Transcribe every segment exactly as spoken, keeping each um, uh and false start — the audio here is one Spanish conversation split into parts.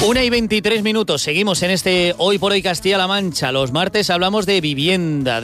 Una y veintitrés minutos, seguimos en este Hoy por Hoy Castilla-La Mancha. Los martes hablamos de vivienda,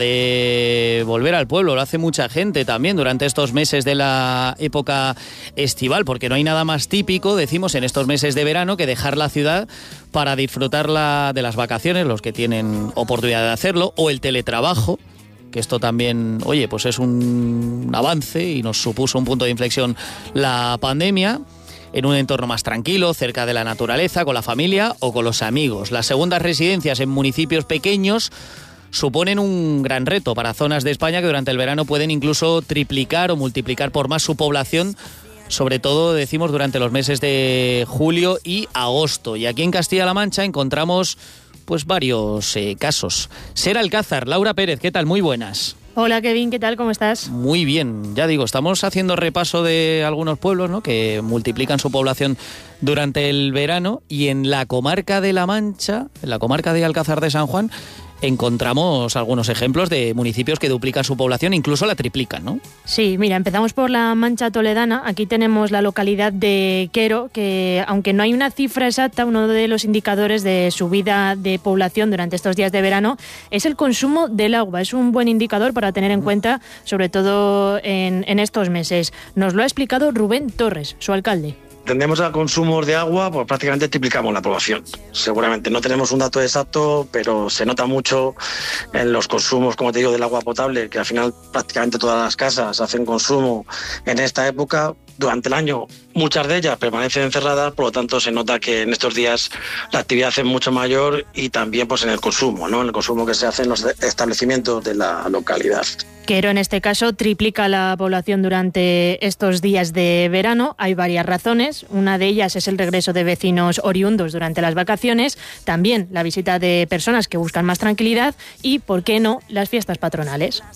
de volver al pueblo. Lo hace mucha gente también durante estos meses de la época estival, porque no hay nada más típico, decimos, en estos meses de verano que dejar la ciudad para disfrutar la, de las vacaciones, los que tienen oportunidad de hacerlo, o el teletrabajo, que esto también, oye, pues es un avance y nos supuso un punto de inflexión la pandemia, en un entorno más tranquilo, cerca de la naturaleza, con la familia o con los amigos. Las segundas residencias en municipios pequeños suponen un gran reto para zonas de España que durante el verano pueden incluso triplicar o multiplicar por más su población, sobre todo, decimos, durante los meses de julio y agosto. Y aquí en Castilla-La Mancha encontramos pues varios eh, casos. Ser Alcázar, Laura Pérez, ¿qué tal? Muy buenas. Hola Kevin, ¿qué tal? ¿Cómo estás? Muy bien, ya digo, estamos haciendo repaso de algunos pueblos, ¿no?, que multiplican su población durante el verano, y en la comarca de La Mancha, en la comarca de Alcázar de San Juan, encontramos algunos ejemplos de municipios que duplican su población, incluso la triplican, ¿no? Sí, mira, empezamos por la Mancha Toledana. Aquí tenemos la localidad de Quero, que aunque no hay una cifra exacta, uno de los indicadores de subida de población durante estos días de verano es el consumo del agua. Es un buen indicador para tener en cuenta, sobre todo en, en estos meses. Nos lo ha explicado Rubén Torres, su alcalde. Tendemos a consumos de agua, pues prácticamente triplicamos la población. Seguramente no tenemos un dato exacto, pero se nota mucho en los consumos, como te digo, del agua potable, que al final prácticamente todas las casas hacen consumo en esta época. Durante el año muchas de ellas permanecen encerradas, por lo tanto se nota que en estos días la actividad es mucho mayor, y también pues en el consumo, ¿no? En el consumo que se hace en los establecimientos de la localidad. Quero, en este caso, triplica la población durante estos días de verano. Hay varias razones. Una de ellas es el regreso de vecinos oriundos durante las vacaciones, también la visita de personas que buscan más tranquilidad y, ¿por qué no?, las fiestas patronales.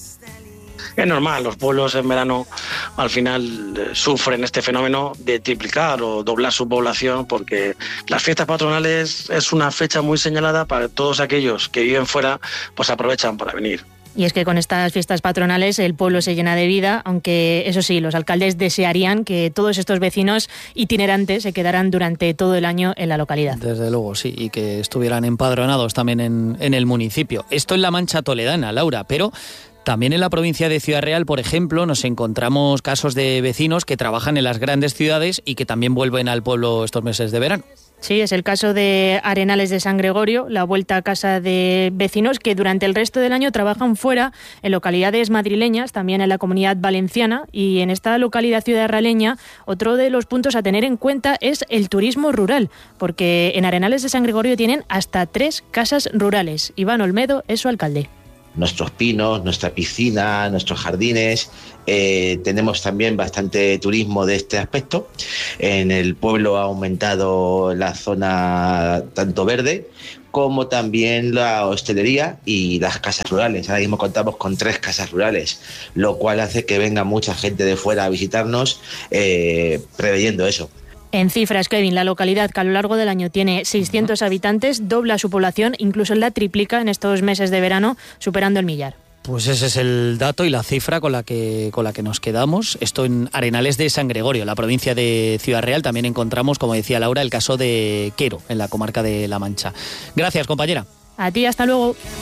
Es normal, los pueblos en verano al final eh, sufren este fenómeno de triplicar o doblar su población, porque las fiestas patronales es una fecha muy señalada para todos aquellos que viven fuera, pues aprovechan para venir. Y es que con estas fiestas patronales el pueblo se llena de vida, aunque eso sí, los alcaldes desearían que todos estos vecinos itinerantes se quedaran durante todo el año en la localidad. Desde luego, sí, y que estuvieran empadronados también en, en el municipio. Esto en la Mancha Toledana, Laura, pero también en la provincia de Ciudad Real, por ejemplo, nos encontramos casos de vecinos que trabajan en las grandes ciudades y que también vuelven al pueblo estos meses de verano. Sí, es el caso de Arenales de San Gregorio, la vuelta a casa de vecinos que durante el resto del año trabajan fuera, en localidades madrileñas, también en la Comunidad Valenciana, y en esta localidad ciudadraleña otro de los puntos a tener en cuenta es el turismo rural, porque en Arenales de San Gregorio tienen hasta tres casas rurales. Iván Olmedo es su alcalde. Nuestros pinos, nuestra piscina, nuestros jardines. Eh, tenemos también bastante turismo de este aspecto. En el pueblo ha aumentado la zona tanto verde como también la hostelería y las casas rurales. Ahora mismo contamos con tres casas rurales, lo cual hace que venga mucha gente de fuera a visitarnos, eh, preveyendo eso. En cifras, Kevin, la localidad, que a lo largo del año tiene seiscientos habitantes, dobla su población, incluso la triplica en estos meses de verano, superando el millar. Pues ese es el dato y la cifra con la que con la que nos quedamos. Esto en Arenales de San Gregorio, la provincia de Ciudad Real. También encontramos, como decía Laura, el caso de Quero, en la comarca de La Mancha. Gracias, compañera. A ti, hasta luego.